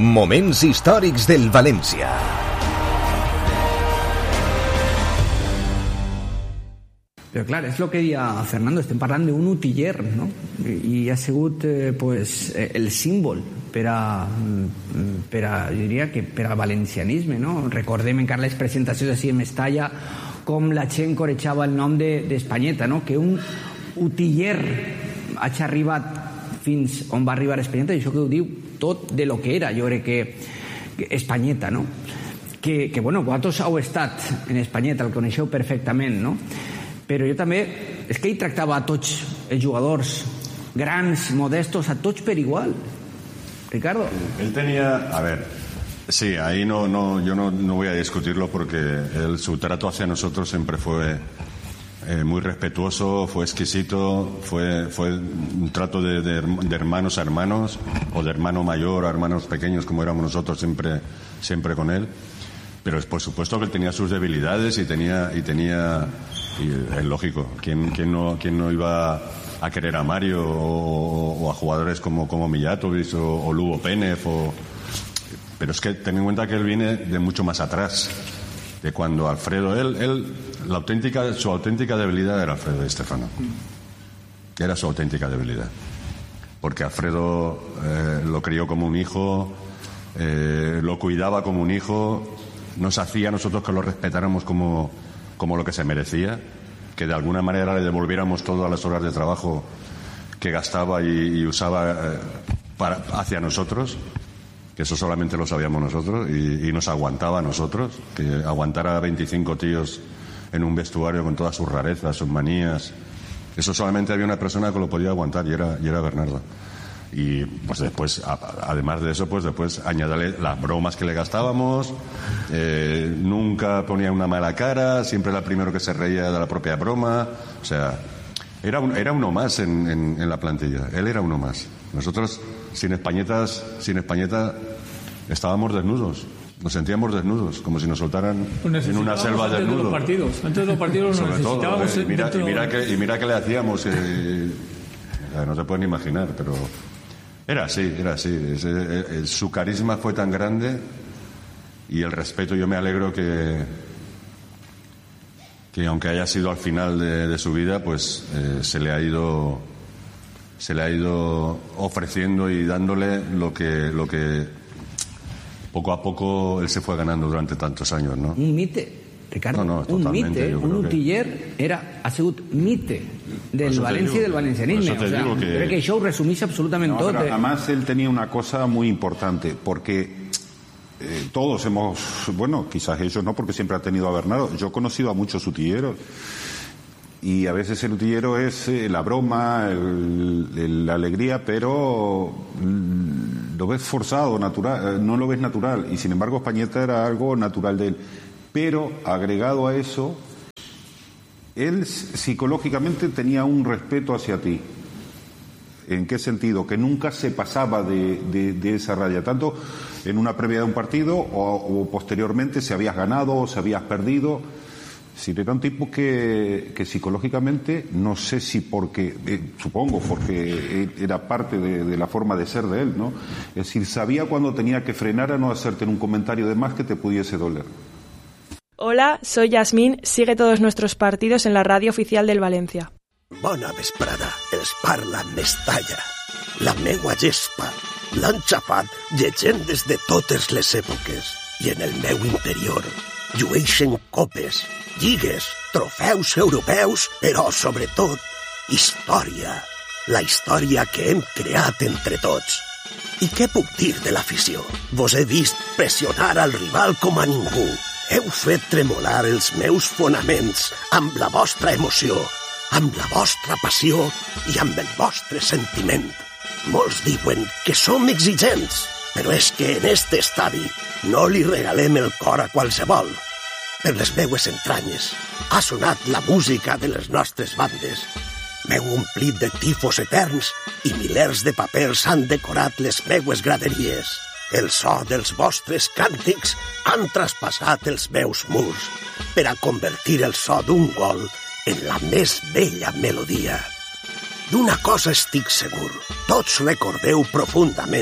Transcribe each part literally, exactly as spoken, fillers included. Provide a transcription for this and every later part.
Moments històrics del València. Però clar, és el que deia Fernando, estem parlant d'un utiller, no? I ha sigut eh, pues, el símbol per a, per a, jo diria que per al valencianisme, no? Recordem encara les presentacions així en Mestalla com la gent corejava el nom d'Espanyeta, no? Que un utiller hagi arribat fins on va arribar Espanyeta, i això que ho diu tot de lo que era, jo crec que, que Espanyeta, no? Que, que bueno, vosaltres heu estat en Espanyeta, el coneixeu perfectament, no? Però jo també, és que ell tractava a tots els jugadors, grans, modestos, a tots per igual. Ricardo. Él tenía, a ver, sí, ahí no, no, yo no, no voy a discutirlo porque el, su trato hacia nosotros siempre fue eh, muy respetuoso, fue exquisito, fue, fue un trato de, de, de hermanos a hermanos, o de hermano mayor a hermanos pequeños, como éramos nosotros siempre, siempre con él. Pero es por supuesto que él tenía sus debilidades y tenía, y tenía, y es lógico, ¿quién, quién, no, quién no iba a querer a Mario o, o a jugadores como, como Mijatovic o, o Lugo Pénez? O... Pero es que ten en cuenta que él viene de mucho más atrás, de cuando Alfredo, él, él la auténtica, su auténtica debilidad era Alfredo Di Stéfano, era su auténtica debilidad, porque Alfredo eh, lo crió como un hijo, eh, lo cuidaba como un hijo, nos hacía a nosotros que lo respetáramos como, como lo que se merecía, que de alguna manera le devolviéramos todas las horas de trabajo que gastaba y, y usaba eh, para, hacia nosotros, que eso solamente lo sabíamos nosotros, y, y nos aguantaba a nosotros, que aguantara a veinticinco tíos en un vestuario con todas sus rarezas, sus manías, eso solamente había una persona que lo podía aguantar, y era, y era Bernardo. Y pues después, además de eso, pues después añádale las bromas que le gastábamos, eh, nunca ponía una mala cara, siempre era el primero que se reía de la propia broma, o sea, era, un, era uno más en, en, en la plantilla, él era uno más. Nosotros, sin Españetas, sin Españeta, estábamos desnudos, nos sentíamos desnudos, como si nos soltaran pues en una selva antes desnudos. De los partidos, antes de los partidos nos necesitábamos. Todo, eh, mira, y, mira que, y mira que le hacíamos, eh, no se pueden imaginar, pero... Era así, era así. Es, es, es, su carisma fue tan grande y el respeto, yo me alegro que, que aunque haya sido al final de, de su vida, pues eh, se le ha ido se le ha ido ofreciendo y dándole lo que lo que poco a poco él se fue ganando durante tantos años, ¿no? Un mite, Ricardo, no, no, un mite, un utiller que... era, ha sigut mite del València y del valencianisme. O sea, que... creo que això ho resumís absolutament no, tot. Pero además él tenía una cosa muy importante, porque eh, todos hemos, bueno, quizás ellos no, porque siempre ha tenido a Bernardo. Yo he conocido a muchos utilleros y a veces el utillero es eh, la broma, el, el, la alegría, pero mm, lo ves forzado, natural, eh, no lo ves natural. Y sin embargo Españeta era algo natural de él. Pero agregado a eso, él psicológicamente tenía un respeto hacia ti. ¿En qué sentido? Que nunca se pasaba de, de, de esa raya, tanto en una previa de un partido o, o posteriormente, si habías ganado o si habías perdido. Si era un tipo que, que psicológicamente, no sé si porque, eh, supongo, porque era parte de, de la forma de ser de él, ¿no? Es decir, sabía cuando tenía que frenar a no hacerte un comentario de más que te pudiese doler. Hola, soy Yasmín. Sigue todos nuestros partidos en la radio oficial del Valencia. Bona vesprada, els parla Mestalla. La meua gespa l'han xafat llegendes de totes les èpoques. I en el meu interior llueixen copes, lligues, trofeus europeus, però sobretot història. La història que hem creat entre tots. I què puc dir de l'afició? Vos he vist pressionar al rival com a ningú. Heu fet tremolar els meus fonaments amb la vostra emoció, amb la vostra passió i amb el vostre sentiment. Molts diuen que som exigents, però és que en este estadi no li regalem el cor a qualsevol. Per les meues entranyes ha sonat la música de les nostres bandes. M'heu omplit de tifos eterns i milers de papers han decorat les meues graderies. El so dels vostres càntics han traspassat els meus murs per a convertir el so d'un gol en la més bella melodia. D'una cosa estic segur, tots recordeu profundament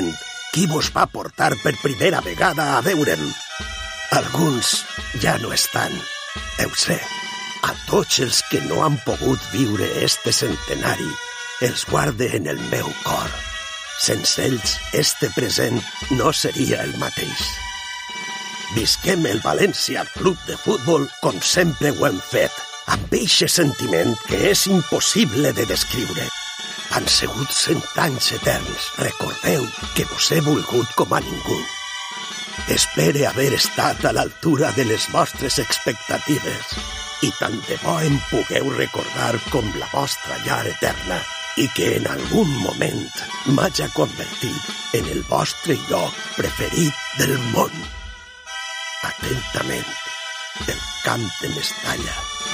qui vos va portar per primera vegada a veure'm. Alguns ja no estan, ho sé. A tots els que no han pogut viure este centenari, els guarde en el meu cor. Sense ells, este present no seria el mateix. Visquem el València Club de Futbol com sempre ho hem fet, amb eixe sentiment que és impossible de descriure. Han sigut cent anys eterns. Recordeu que vos he volgut com a ningú. Espere haver estat a l'altura de les vostres expectatives i tant de bo em pugueu recordar com la vostra llar eterna i que en algun moment m'haja convertit en el vostre lloc preferit del món. Atentament, el camp de Mestalla.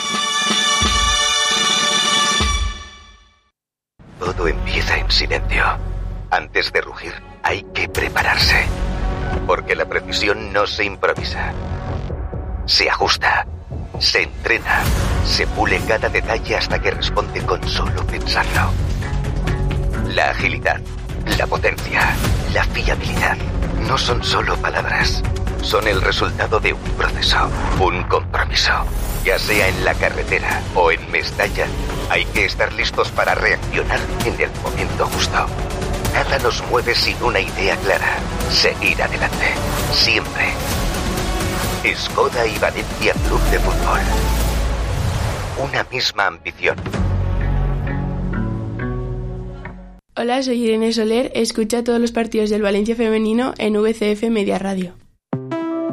Todo empieza en silencio. Antes de rugir, hay que prepararse. Porque la precisión no se improvisa. Se ajusta, se entrena, se pule cada detalle hasta que responde con solo pensarlo. La agilidad, la potencia, la fiabilidad no son solo palabras. Son el resultado de un proceso, un compromiso. Ya sea en la carretera o en Mestalla, hay que estar listos para reaccionar en el momento justo. Nada nos mueve sin una idea clara. Seguir adelante. Siempre. Skoda y Valencia Club de Fútbol. Una misma ambición. Hola, soy Irene Soler. Escucha todos los partidos del Valencia femenino en V C F Media Radio.